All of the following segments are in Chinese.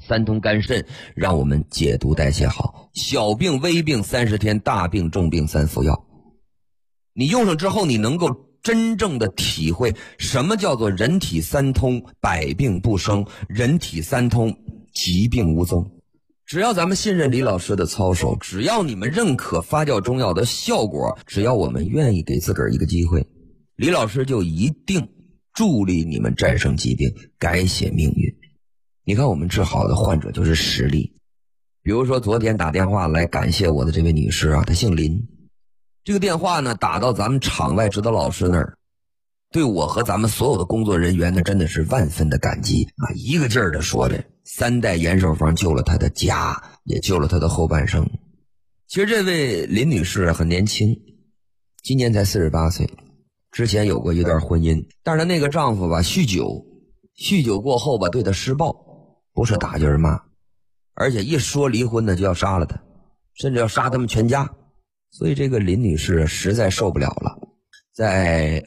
三通肝肾让我们解毒代谢好，小病微病30天，大病重病3服药。你用上之后，你能够真正的体会什么叫做人体三通，百病不生，人体三通，疾病无踪。只要咱们信任李老师的操守，只要你们认可发酵中药的效果，只要我们愿意给自个儿一个机会，李老师就一定助力你们战胜疾病，改写命运。你看我们治好的患者就是实例。比如说昨天打电话来感谢我的这位女士啊，她姓林。这个电话呢打到咱们场外指导老师那儿，对我和咱们所有的工作人员呢真的是万分的感激啊！一个劲儿的说着3代延寿方救了她的家，也救了她的后半生。其实这位林女士很年轻，今年才48岁，之前有过一段婚姻，但是她那个丈夫吧酗酒过后吧对她施暴，不是打就是骂，而且一说离婚呢就要杀了她，甚至要杀他们全家。所以这个林女士实在受不了了，在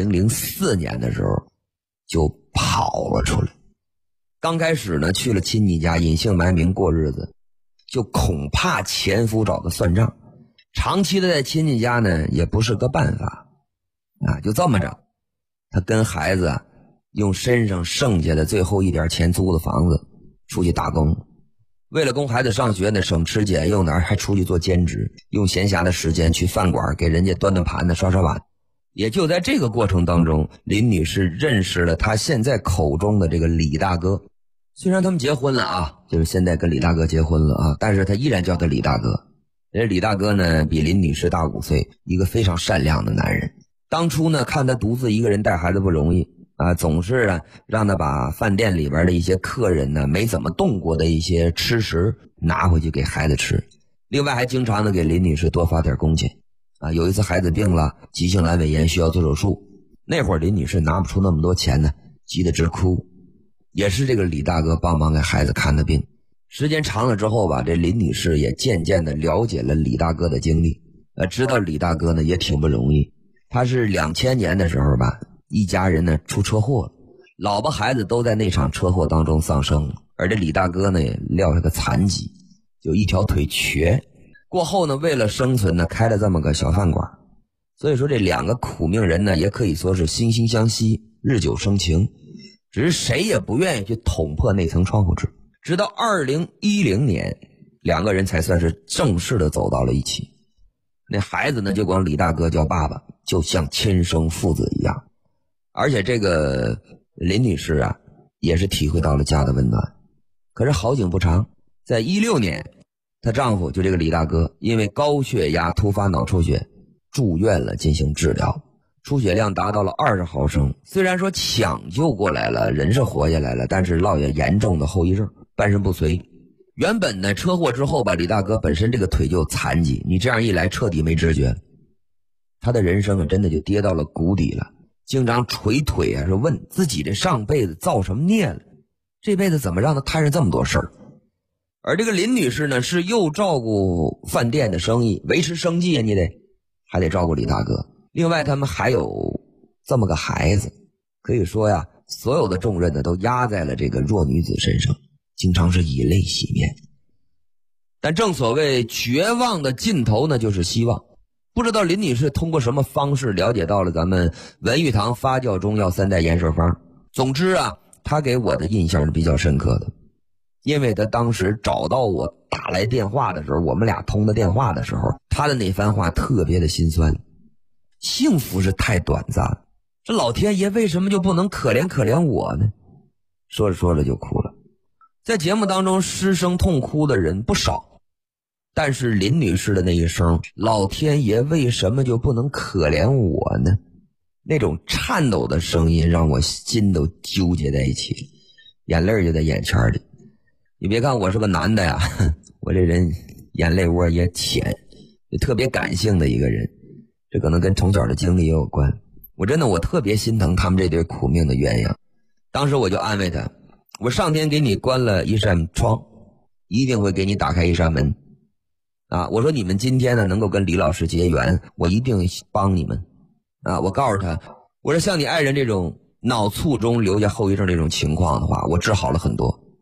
2004年的时候就跑了出来。刚开始呢去了亲戚家隐姓埋名过日子，就恐怕前夫找她算账，长期的在亲戚家呢也不是个办法啊。就这么着，她跟孩子用身上剩下的最后一点钱租的房子出去打工，为了供孩子上学呢，省吃俭用的还出去做兼职，用闲暇的时间去饭馆给人家端端盘子刷刷碗。也就在这个过程当中，林女士认识了她现在口中的这个李大哥。虽然他们结婚了啊，就是现在跟李大哥结婚了啊，但是她依然叫他李大哥。李大哥呢比林女士大5岁，一个非常善良的男人。当初呢看他独自一个人带孩子不容易啊，总是让他把饭店里边的一些客人呢没怎么动过的一些吃食拿回去给孩子吃，另外还经常的给林女士多发点工钱啊。有一次孩子病了，急性阑尾炎需要做手术，那会儿林女士拿不出那么多钱呢，急得直哭，也是这个李大哥帮忙给孩子看的病。时间长了之后吧，这林女士也渐渐的了解了李大哥的经历，知道李大哥呢也挺不容易。他是2000年的时候吧，一家人呢出车祸了，老婆孩子都在那场车祸当中丧生了，而这李大哥呢也撂下个残疾，就一条腿瘸。过后呢为了生存呢开了这么个小饭馆。所以说这两个苦命人呢也可以说是惺惺相惜，日久生情，只是谁也不愿意去捅破那层窗户纸。直到2010年，两个人才算是正式的走到了一起。那孩子呢就管李大哥叫爸爸，就像亲生父子一样。而且这个林女士啊也是体会到了家的温暖。可是好景不长，在16年，她丈夫就这个李大哥因为高血压突发脑出血住院了进行治疗，出血量达到了20毫升。虽然说抢救过来了，人是活下来了，但是落下严重的后遗症，半身不遂。原本呢车祸之后吧，李大哥本身这个腿就残疾，你这样一来彻底没知觉，他的人生真的就跌到了谷底了。经常捶腿啊，说问自己这上辈子造什么孽了，这辈子怎么让他摊上这么多事儿。而这个林女士呢是又照顾饭店的生意，维持生计啊，你还得照顾李大哥。另外他们还有这么个孩子，可以说呀，所有的重任呢都压在了这个弱女子身上，经常是以泪洗面。但正所谓绝望的尽头呢就是希望。不知道林女士通过什么方式了解到了咱们文玉堂发酵中药3代延寿方。总之啊，她给我的印象是比较深刻的，因为她当时找到我打来电话的时候，我们俩通的电话的时候，她的那番话特别的心酸。幸福是太短暂了，这老天爷为什么就不能可怜可怜我呢？说着说着就哭了。在节目当中失声痛哭的人不少，但是林女士的那一声老天爷为什么就不能可怜我呢，那种颤抖的声音让我心都纠结在一起，眼泪就在眼圈里。你别看我是个男的呀，我这人眼泪窝也浅，也特别感性的一个人，这可能跟从小的经历也有关。我特别心疼他们这对苦命的鸳鸯。当时我就安慰他，我上天给你关了一扇窗，一定会给你打开一扇门啊！我说你们今天呢能够跟李老师结缘，我一定帮你们啊！我告诉他，我说像你爱人这种脑卒中留下后遗症这种情况的话，我治好了很多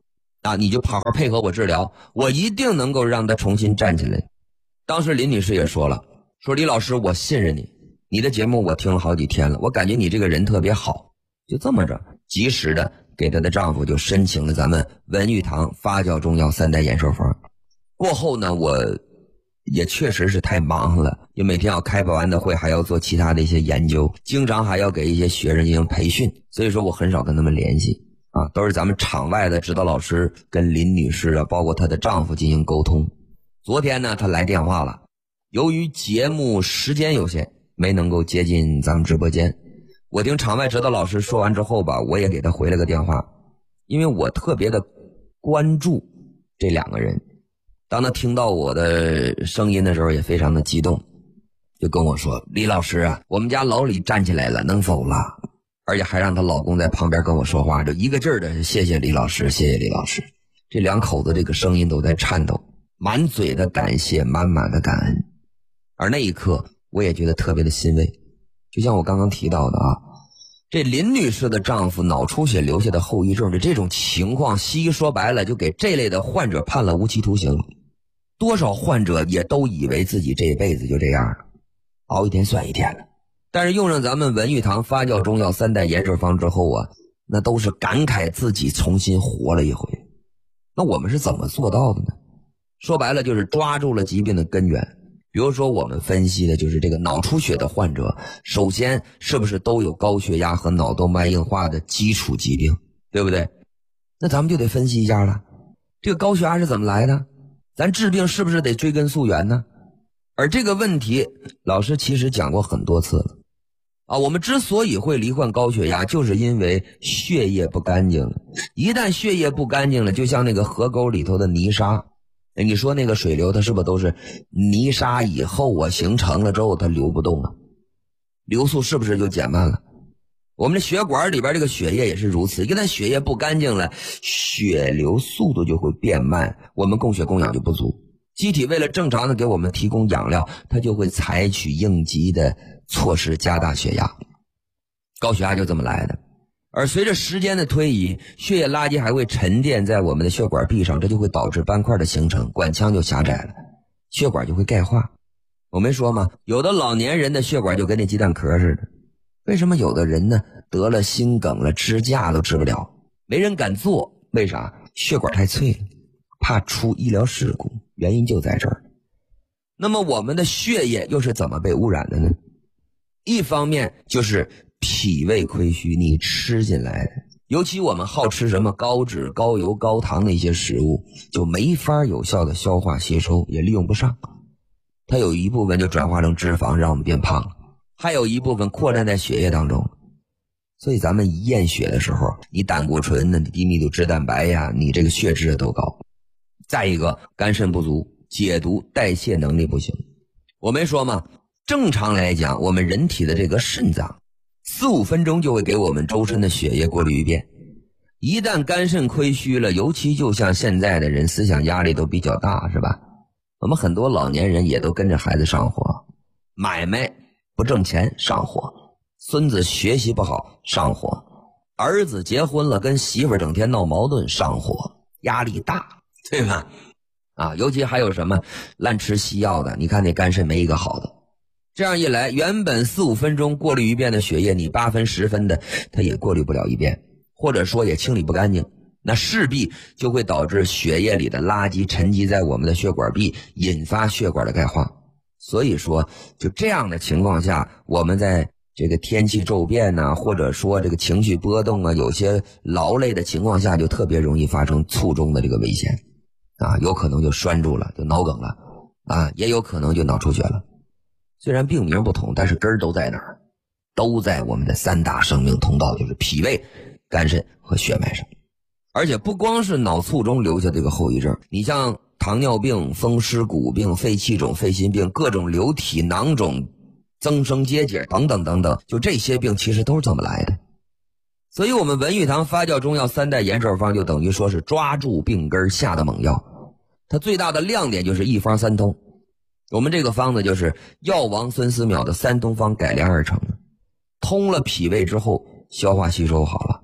啊，你就好好配合我治疗，我一定能够让他重新站起来。当时林女士也说了，说李老师，我信任你，你的节目我听了好几天了，我感觉你这个人特别好。就这么着，及时的给她的丈夫就申请了咱们文玉堂发酵中药3代延寿方。过后呢，我也确实是太忙了，就每天要开不完的会，还要做其他的一些研究，经常还要给一些学生进行培训，所以说我很少跟他们联系啊，都是咱们场外的指导老师跟林女士啊，包括她的丈夫进行沟通。昨天呢，她来电话了，由于节目时间有限，没能够接进咱们直播间。我听场外指导老师说完之后吧，我也给她回了个电话，因为我特别的关注这2个人。当他听到我的声音的时候也非常的激动，就跟我说，李老师啊，我们家老李站起来了，能走了。而且还让她老公在旁边跟我说话，就一个劲儿的谢谢李老师，谢谢李老师。这2口子这个声音都在颤抖，满嘴的感谢，满满的感恩。而那一刻我也觉得特别的欣慰。就像我刚刚提到的啊，这林女士的丈夫脑出血留下的后遗症的这种情况，西医说白了就给这类的患者判了无期徒刑。多少患者也都以为自己这辈子就这样了，熬一天算一天了。但是用上咱们文玉堂发酵中药3代延寿方之后啊，那都是感慨自己重新活了一回。那我们是怎么做到的呢？说白了就是抓住了疾病的根源。比如说我们分析的就是这个脑出血的患者，首先是不是都有高血压和脑动脉硬化的基础疾病，对不对？那咱们就得分析一下了，这个高血压是怎么来的？咱治病是不是得追根溯源呢？而这个问题老师其实讲过很多次了啊，我们之所以会罹患高血压，就是因为血液不干净了。一旦血液不干净了，就像那个河沟里头的泥沙，你说那个水流它是不是都是泥沙以后啊形成了之后它流不动了，流速是不是就减慢了？我们的血管里边这个血液也是如此，一旦血液不干净了，血流速度就会变慢，我们供血供氧就不足。机体为了正常的给我们提供养料，它就会采取应急的措施加大血压。高血压就这么来的。而随着时间的推移，血液垃圾还会沉淀在我们的血管壁上，这就会导致斑块的形成，管腔就狭窄了，血管就会钙化。我没说吗？有的老年人的血管就跟那鸡蛋壳似的。为什么有的人呢得了心梗了，支架都治不了，没人敢做？为啥？血管太脆了，怕出医疗事故，原因就在这儿。那么我们的血液又是怎么被污染的呢？一方面就是脾胃亏虚，你吃进来的，尤其我们好吃什么高脂高油高糖的一些食物，就没法有效的消化吸收，也利用不上，它有一部分就转化成脂肪让我们变胖了，还有一部分扩散在血液当中。所以咱们一验血的时候，你胆固醇呢，你低密度脂蛋白呀，你这个血脂都高。再一个，肝肾不足，解毒代谢能力不行。我没说吗？正常来讲，我们人体的这个肾脏4-5分钟就会给我们周身的血液过滤一遍。一旦肝肾亏虚了，尤其就像现在的人思想压力都比较大，是吧？我们很多老年人也都跟着孩子上火，买卖不挣钱上火，孙子学习不好上火，儿子结婚了跟媳妇整天闹矛盾上火，压力大，对吧？啊，尤其还有什么滥吃西药的，你看那肝肾没一个好的。这样一来，原本4-5分钟过滤一遍的血液，你8分10分的它也过滤不了一遍，或者说也清理不干净，那势必就会导致血液里的垃圾沉积在我们的血管壁，引发血管的钙化。所以说就这样的情况下，我们在这个天气骤变啊，或者说这个情绪波动啊，有些劳累的情况下，就特别容易发生卒中的这个危险啊，有可能就拴住了，就脑梗了啊，也有可能就脑出血了。虽然病名不同，但是根儿都在哪儿？都在我们的3大生命通道，就是脾胃、肝肾和血脉上。而且不光是脑卒中留下这个后遗症，你像糖尿病、风湿骨病、肺气肿、肺心病、各种瘤体囊肿、增生结节等等等等，就这些病其实都是这么来的。所以我们文玉堂发酵中药3代延寿方就等于说是抓住病根下的猛药。它最大的亮点就是一方三通。我们这个方子就是药王孙思邈的3通方改良而成的，通了脾胃之后，消化吸收好了，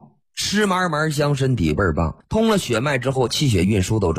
吃嘛嘛香，身体倍儿棒。通了血脉之后，气血运输都